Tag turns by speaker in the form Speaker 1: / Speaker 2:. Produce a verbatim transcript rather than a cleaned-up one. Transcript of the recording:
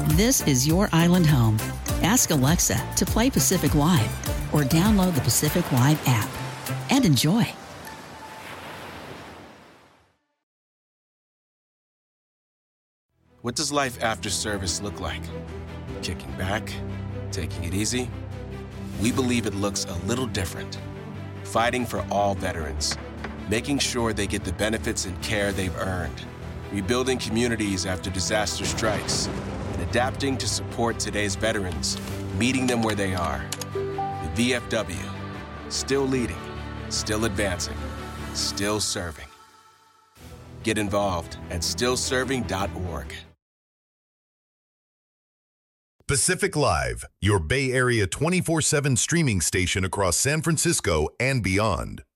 Speaker 1: This is your island home. Ask Alexa to play Pacific Live or download the Pacific Live app and enjoy.
Speaker 2: What does life after service look like? Kicking back? Taking it easy? We believe it looks a little different. Fighting for all veterans. Making sure they get the benefits and care they've earned. Rebuilding communities after disaster strikes. And adapting to support today's veterans. Meeting them where they are. The V F W. Still leading. Still advancing. Still serving. Get involved at still serving dot org.
Speaker 3: Pacific Live, your Bay Area twenty-four seven streaming station across San Francisco and beyond.